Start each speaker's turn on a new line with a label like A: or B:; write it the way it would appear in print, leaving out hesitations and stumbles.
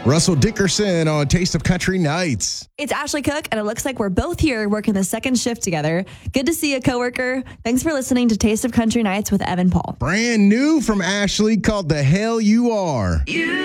A: Russell Dickerson on Taste of Country Nights.
B: It's Ashley Cook, and it looks like we're both here working the second shift together. Good to see you, coworker. Thanks for listening to Taste of Country Nights with Evan Paul.
A: Brand new from Ashley called The Hell You Are.